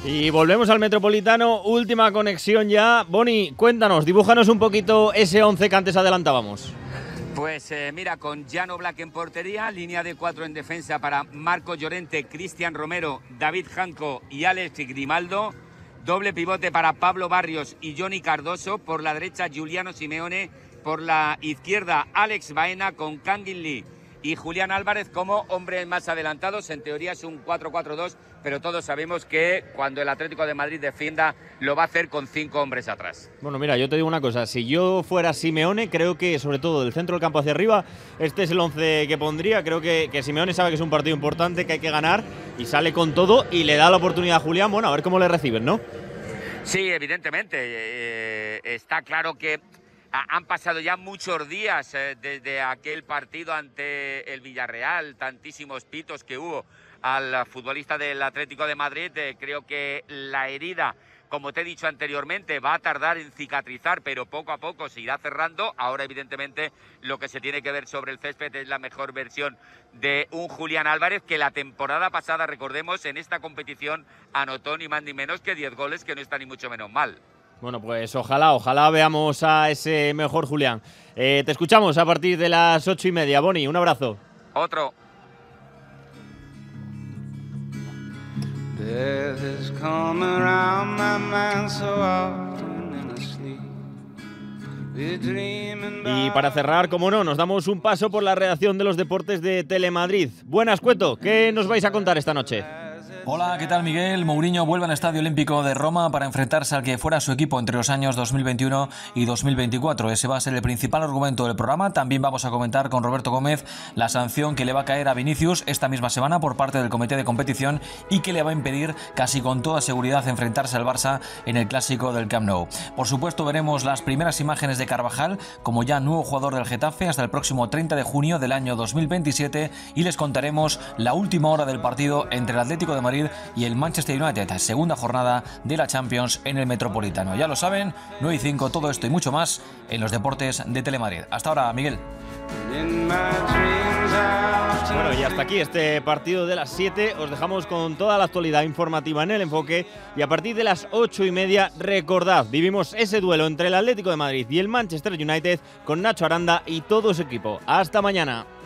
Y volvemos al Metropolitano, última conexión ya. Boni, cuéntanos, dibújanos un poquito ese 11 que antes adelantábamos. Pues mira, con Jan Oblak en portería, línea de 4 en defensa para Marco Llorente, Cristian Romero, David Janco y Alex Grimaldo. Doble pivote para Pablo Barrios y Johnny Cardoso. Por la derecha, Giuliano Simeone. Por la izquierda, Alex Baena con Kangin Lee y Julián Álvarez como hombres más adelantados. En teoría es un 4-4-2, pero todos sabemos que cuando el Atlético de Madrid defienda lo va a hacer con 5 hombres atrás. Bueno, mira, yo te digo una cosa, si yo fuera Simeone, creo que sobre todo del centro del campo hacia arriba, este es el 11 que pondría. Creo que Simeone sabe que es un partido importante, que hay que ganar, y sale con todo y le da la oportunidad a Julián. Bueno, a ver cómo le reciben, ¿no? Sí, evidentemente, está claro que han pasado ya muchos días desde aquel partido ante el Villarreal, tantísimos pitos que hubo al futbolista del Atlético de Madrid. Creo que la herida, como te he dicho anteriormente, va a tardar en cicatrizar, pero poco a poco se irá cerrando. Ahora, evidentemente, lo que se tiene que ver sobre el césped es la mejor versión de un Julián Álvarez que la temporada pasada, recordemos, en esta competición anotó ni más ni menos que 10 goles, que no está ni mucho menos mal. Bueno, pues ojalá veamos a ese mejor Julián. Te escuchamos a partir de las 8:30. Boni, un abrazo. Otro. Y para cerrar, como no, nos damos un paso por la redacción de los deportes de Telemadrid. Buenas, Cueto, ¿qué nos vais a contar esta noche? Hola, ¿qué tal, Miguel? Mourinho vuelve al Estadio Olímpico de Roma para enfrentarse al que fuera su equipo entre los años 2021 y 2024. Ese va a ser el principal argumento del programa. También vamos a comentar con Roberto Gómez la sanción que le va a caer a Vinicius esta misma semana por parte del comité de competición y que le va a impedir casi con toda seguridad enfrentarse al Barça en el clásico del Camp Nou. Por supuesto, veremos las primeras imágenes de Carvajal como ya nuevo jugador del Getafe hasta el próximo 30 de junio del año 2027 y les contaremos la última hora del partido entre el Atlético de Madrid y el Manchester United, segunda jornada de la Champions en el Metropolitano. Ya lo saben, 9:05, todo esto y mucho más en los deportes de Telemadrid. Hasta ahora, Miguel. Bueno, y hasta aquí este partido de las 7. Os dejamos con toda la actualidad informativa en El Enfoque y a partir de las 8:30, recordad, vivimos ese duelo entre el Atlético de Madrid y el Manchester United con Nacho Aranda y todo su equipo. Hasta mañana.